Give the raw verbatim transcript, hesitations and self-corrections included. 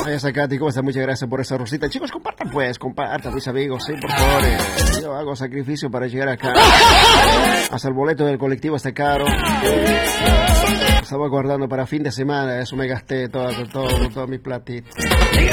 Esa Katy, ¿cómo está? Muchas gracias por esa rosita. Chicos, compartan pues, compartan mis amigos, sí, por favor. Eh, yo hago sacrificio para llegar acá. Hasta el boleto del colectivo está caro. Estaba guardando para fin de semana, eso me gasté todo, todo, todo mi platito.